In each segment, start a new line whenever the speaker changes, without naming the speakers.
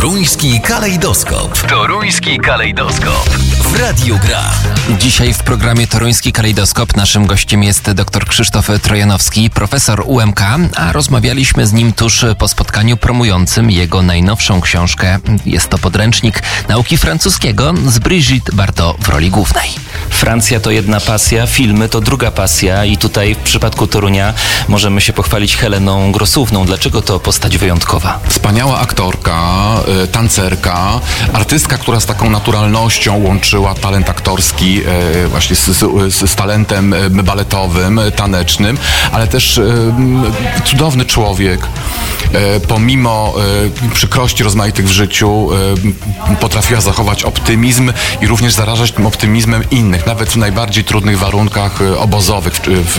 Toruński kalejdoskop. Toruński kalejdoskop. W Radiu Gra.
Dzisiaj w programie Toruński kalejdoskop naszym gościem jest dr Krzysztof Trojanowski, profesor UMK, a rozmawialiśmy z nim tuż po spotkaniu promującym jego najnowszą książkę. Jest to podręcznik nauki francuskiego z Brigitte Bardot w roli głównej. Francja to jedna pasja, filmy to druga pasja i tutaj w przypadku Torunia możemy się pochwalić Heleną Grossówną. Dlaczego to postać wyjątkowa?
Wspaniała aktorka, tancerka, artystka, która z taką naturalnością łączyła talent aktorski właśnie z talentem baletowym, tanecznym, ale też cudowny człowiek. Pomimo przykrości rozmaitych w życiu potrafiła zachować optymizm i również zarażać tym optymizmem innych, nawet w najbardziej trudnych warunkach obozowych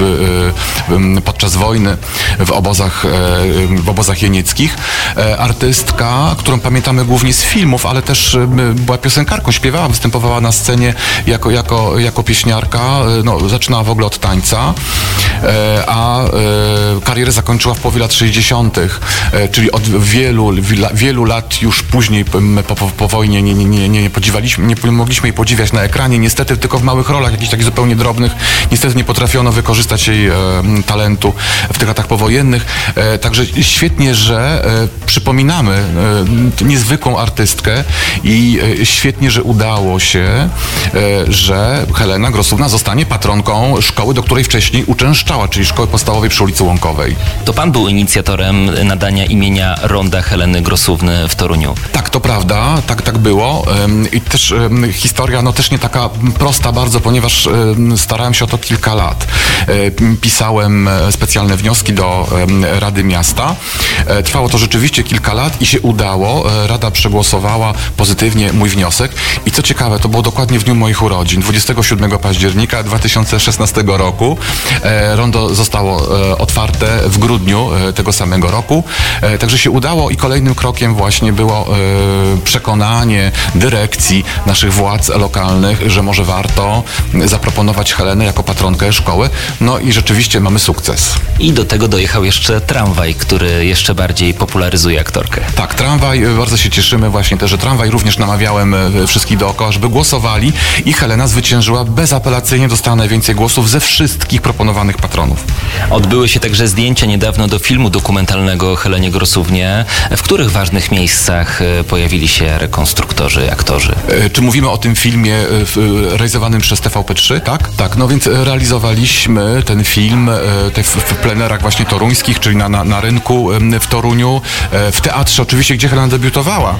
podczas wojny w obozach jenieckich. Artystka, którą pamiętamy głównie z filmów, ale też była piosenkarką, śpiewała, występowała na scenie jako pieśniarka. No, zaczynała w ogóle od tańca, a karierę zakończyła w połowie lat 60., czyli od wielu lat już później po wojnie nie mogliśmy jej podziwiać na ekranie, niestety tylko w małych rolach, jakichś takich zupełnie drobnych. Niestety nie potrafiono wykorzystać jej talentu w tych latach powojennych. Także świetnie, że przypominamy niezwykłą artystkę i świetnie, że udało się, że Helena Grossówna zostanie patronką szkoły, do której wcześniej uczęszczała, czyli szkoły podstawowej przy ulicy Łąkowej.
To pan był inicjatorem nadania imienia ronda Heleny Grossówny w Toruniu.
Tak, to prawda, tak było. I też historia też nie taka prosta bardzo, ponieważ starałem się o to kilka lat. Pisałem specjalne wnioski do Rady Miasta. Trwało to rzeczywiście kilka lat i się udało. Rada przegłosowała pozytywnie mój wniosek. I co ciekawe, to było dokładnie w dniu moich urodzin, 27 października 2016 roku. Rondo zostało otwarte w grudniu tego samego roku. Także się udało i kolejnym krokiem właśnie było przekonanie dyrekcji naszych władz lokalnych, że może warto zaproponować Helenę jako patronkę szkoły. No i rzeczywiście mamy sukces.
I do tego dojechał jeszcze tramwaj, który jeszcze bardziej popularyzuje aktorkę.
Tak, tramwaj, bardzo się cieszymy właśnie też, że tramwaj również namawiałem wszystkich dookoła, żeby głosowali i Helena zwyciężyła bezapelacyjnie, dostała najwięcej głosów ze wszystkich proponowanych patronów.
Odbyły się także zdjęcia niedawno do filmu dokumentalnego o Helenie Grossównie. W których ważnych miejscach pojawili się rekonstruktorzy, aktorzy?
Czy mówimy o tym filmie realizowanym przez TVP3, tak? Tak, no więc realizowaliśmy ten film w plenerach właśnie toruńskich, czyli na rynku w Toruniu, w teatrze oczywiście, gdzie Helena debiutowała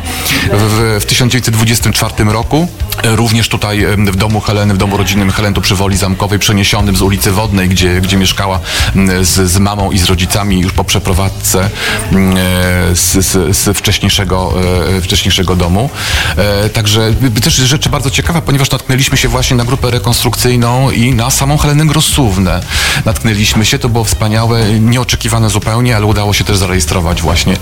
w 1924 roku. Również tutaj w domu Heleny, w domu rodzinnym Heleny przy Woli Zamkowej, przeniesionym z ulicy Wodnej, gdzie mieszkała z mamą i z rodzicami już po przeprowadzce z wcześniejszego domu. Także też rzecz bardzo ciekawa, ponieważ natknęliśmy się właśnie na grupę rekonstrukcyjną i na samą Helenę Grossównę. Natknęliśmy się, to było wspaniałe, nieoczekiwane zupełnie, ale udało się też zarejestrować właśnie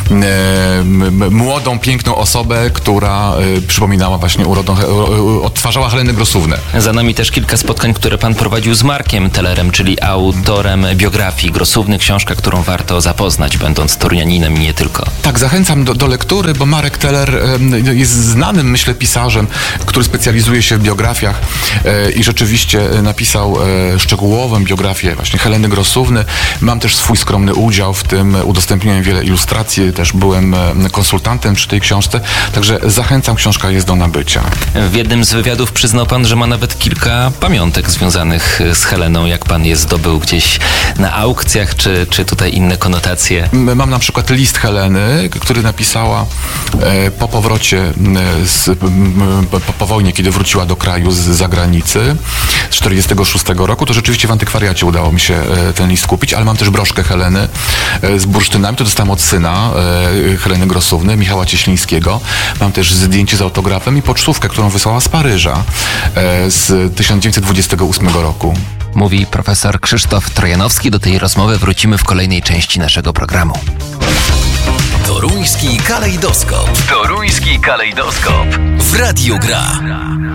młodą, piękną osobę, która przypominała właśnie odtwarzała Helenę Grossównę.
Za nami też kilka spotkań, które pan prowadził z Markiem Tellerem, czyli autorem biografii Grossówny, książka, którą warto zapoznać, będąc torunianinem i nie tylko.
Tak, zachęcam do lektury, bo Marek Teller jest znanym, myślę, pisarzem, który specjalizuje się w biografiach i rzeczywiście napisał szczegółową biografię właśnie Heleny Grossówny. Mam też swój skromny udział w tym, udostępniłem wiele ilustracji, też byłem konsultantem przy tej książce, także zachęcam, książka jest do nabycia.
W jednym z wywiadów przyznał pan, że ma nawet kilka pamiątek związanych z Heleną, jak pan je zdobył gdzieś na aukcjach, czy tutaj inne konotacje?
Mam na przykład list Heleny, który napisała po powrocie po wojnie, kiedy wróciła do kraju z zagranicy z 46 roku, to rzeczywiście w antykwariacie udało mi się ten list kupić, ale mam też broszkę Heleny z bursztynami, to dostałem od syna Heleny Grossówny, Michała Cieślińskiego. Mam też zdjęcie z autografem i pocztówkę, którą wysłała z Paryża z 1928 roku.
Mówi profesor Krzysztof Trojanowski. Do tej rozmowy wrócimy w kolejnej części naszego programu.
Toruński kalejdoskop. Toruński kalejdoskop. W Radiu Gra.